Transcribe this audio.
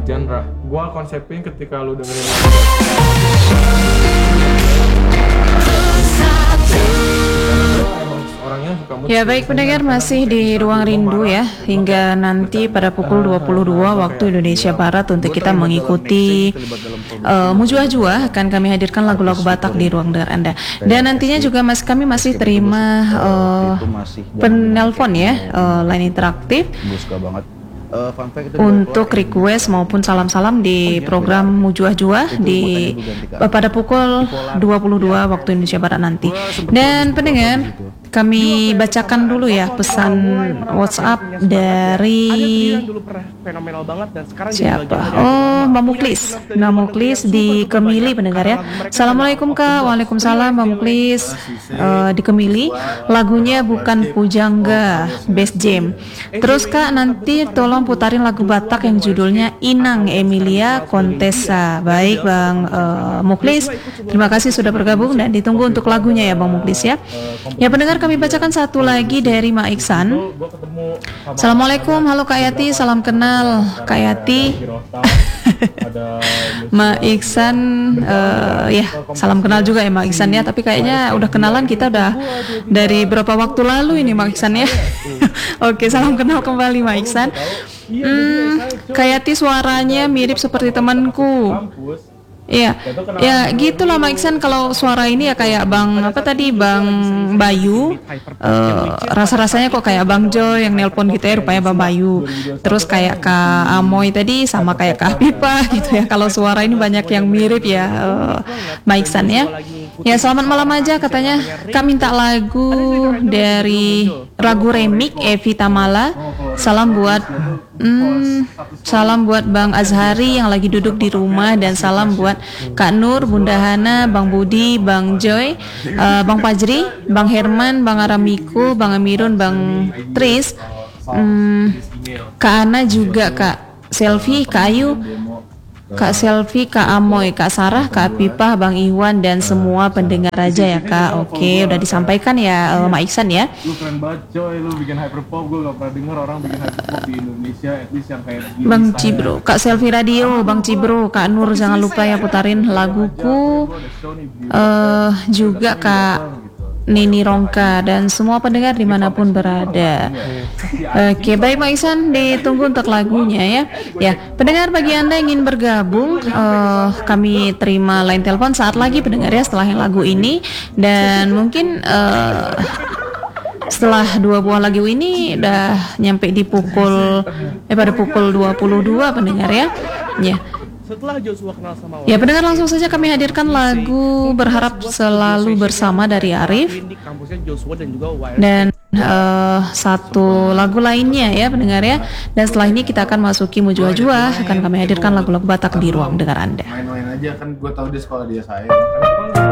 genre. Gua konsepin ketika lu dengerin Ya baik pendengar, masih di Ruang Rindu ya, hingga nanti pada pukul 22 waktu Indonesia Barat untuk kita mengikuti Mujuah-Juah. Akan kami hadirkan lagu-lagu Batak di ruang dengar Anda. Dan nantinya juga kami masih terima penelpon ya, line interaktif untuk request maupun salam-salam di program Mujuah-Juah di pada pukul 22 waktu Indonesia Barat nanti. Dan pendengar, kami bacakan dulu ya pesan WhatsApp dari siapa? Oh, Mbak Muklis di Kemili pendengar ya. Assalamualaikum Kak. Waalaikumsalam Mbak Muklis di Kemili. Lagunya Bukan Pujangga, Best Jam. Terus Kak, nanti tolong putarin lagu Batak yang judulnya Inang Emilia Contessa. Baik Bang Muklis, terima kasih sudah bergabung dan ditunggu untuk lagunya ya Bang Muklis ya. Ya pendengar, kami bacakan satu lagi dari Mak Iksan. Assalamualaikum, halo Kak Yati, salam kenal Kak Yati. Mak Iksan, ya salam kenal juga ya Mak Iksan ya. Tapi kayaknya udah kenalan kita udah dari berapa waktu lalu ini Mak Iksan ya. Oke, salam kenal kembali Mak Iksan. Kak Yati suaranya mirip seperti temanku. Iya, ya gitulah Mak Iksan, kalau suara ini ya kayak Bang apa tadi Bang Bayu, rasa-rasanya kok kayak Bang Joy yang nelpon gitu ya, rupanya Bang Bayu. Terus kayak Kak Amoy tadi sama kayak Kak Pipa gitu ya. Kalau suara ini banyak yang mirip ya Mak Iksan ya. Ya selamat malam aja katanya. Kak minta lagu dari Ragu Remik Evi Tamala. Salam buat Bang Azhari yang lagi duduk di rumah, dan salam buat Kak Nur, Bunda Hana, Bang Budi, Bang Joy, Bang Fajri, Bang Herman, Bang Aramiko, Bang Amirun, Bang Tris, Kak Ana juga, Kak Selfie, Kak Ayu, Kak Selfie, Kak Amoy, Kak Sarah, Kak Pipah, Bang Iwan, dan semua pendengar aja ya Kak. Oke, udah disampaikan ya Mak Iksan ya. Lu keren banget Joy, lu bikin hyperpop. Gue gak pernah denger orang bikin hyperpop di Indonesia, at least yang kayak Bang Cibro, Kak Selfie Radio, Bang Cibro, Kak Nur jangan lupa ya putarin laguku. Juga Kak Nini Rongka dan semua pendengar dimanapun berada. Oke, baik Mak Iksan, ditunggu untuk lagunya ya. Ya, pendengar bagi Anda yang ingin bergabung, kami terima line telepon saat lagi pendengar ya setelah yang lagu ini. Dan mungkin setelah dua buah lagu ini udah nyampe di pada pukul 22 pendengar ya. Ya. Setelah Joshua kenal sama ya pendengar, langsung saja kami hadirkan lagu Berharap Selalu Bersama dari Arif, dan satu lagu lainnya ya pendengar ya. Dan setelah ini kita akan masuki Mujuah-Juah, akan kami hadirkan lagu-lagu Batak di ruang dengar Anda. Main-main aja kan, gue tahu dia sekolah dia saya.